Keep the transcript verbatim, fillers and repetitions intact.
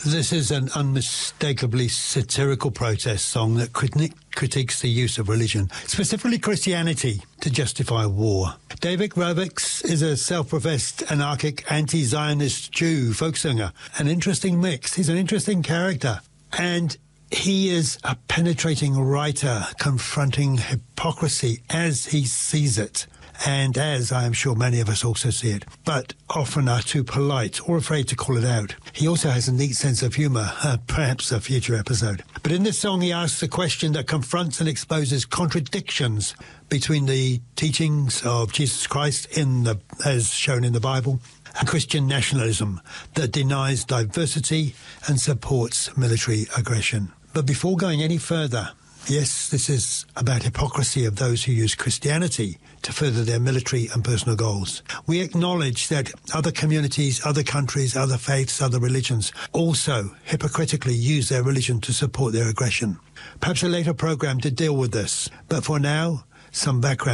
This is an unmistakably satirical protest song that critic- critiques the use of religion, specifically Christianity, to justify war. David Rovics is a self-professed anarchic anti-Zionist Jew folk singer. An interesting mix. He's an interesting character. And he is a penetrating writer confronting hypocrisy as he sees it, and as I am sure many of us also see it, but often are too polite or afraid to call it out. He also has a neat sense of humour, uh, perhaps a future episode. But in this song he asks a question that confronts and exposes contradictions between the teachings of Jesus Christ, in the as shown in the Bible, and Christian nationalism that denies diversity and supports military aggression. But before going any further, yes, this is about hypocrisy of those who use Christianity to further their military and personal goals. We acknowledge that other communities, other countries, other faiths, other religions also hypocritically use their religion to support their aggression. Perhaps a later program to deal with this. But for now, some background.